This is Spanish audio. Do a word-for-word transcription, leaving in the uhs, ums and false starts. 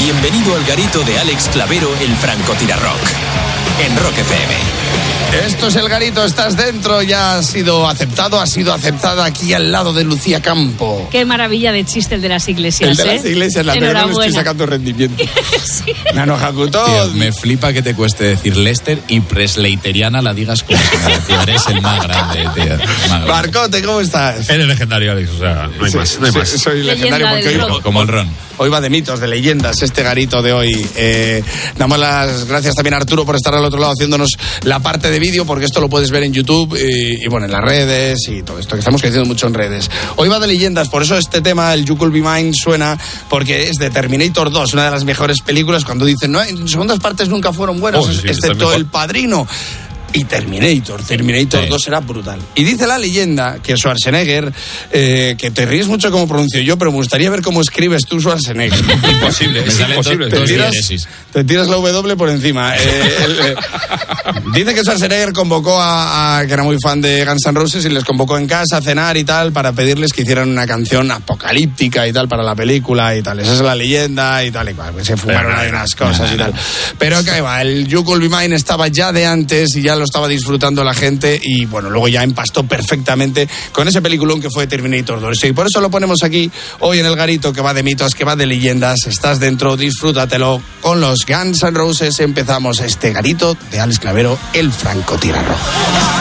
Bienvenido al garito de Alex Clavero, el francotirarrock, en Rock F M. Esto es el garito, estás dentro, ya has sido aceptado, has sido aceptada aquí al lado de Lucía Campo. Qué maravilla de chiste el de las iglesias. El de ¿eh? las iglesias, la verdad no le estoy sacando rendimiento. Sí. Nano Hakuto. Tío, me flipa que te cueste decir Lester y presleyteriana la digas como si nada, tío. Eres el más grande, tío. Más grande. Marcote, ¿cómo estás? Eres legendario, Alex, o sea, no hay Sí, más, no hay sí, más. Soy Leyenda legendario porque del hoy, rock. Como el ron. hoy va de mitos, de leyendas, este garito de hoy. Eh, damos las gracias también a Arturo por estar al otro lado haciéndonos la parte de vídeo, porque esto lo puedes ver en YouTube y, y bueno, en las redes y todo esto, que estamos creciendo mucho en redes. Hoy va de leyendas, por eso este tema, el You Could Be Mine, suena, porque es de Terminator dos, una de las mejores películas, cuando dicen, no, en segundas partes nunca fueron buenas, Oh, sí, sí, excepto está El Padrino. Y Terminator, Terminator Sí. dos era brutal. Y dice la leyenda que Schwarzenegger, eh, que te ríes mucho como pronuncio yo, pero me gustaría ver cómo escribes tú Schwarzenegger. Imposible, Me es salen imposible. dos- Te dos tiras, diéresis. te tiras la W por encima. Eh, el, eh, dice que Schwarzenegger convocó a, a, que era muy fan de Guns N' Roses, y les convocó en casa a cenar y tal, para pedirles que hicieran una canción apocalíptica y tal para la película y tal. Esa es la leyenda y tal y cual. Pues se fumaron Pero, ahí no, unas cosas y tal. Pero que va, el You Could Be Mine estaba ya de antes y ya lo estaba disfrutando la gente, y bueno, luego ya empastó perfectamente con ese peliculón que fue Terminator dos. Y por eso lo ponemos aquí hoy en el garito, que va de mitos, que va de leyendas. Estás dentro, disfrútatelo con los Guns N' Roses. Empezamos este garito de Alex Clavero, el francotirarrock.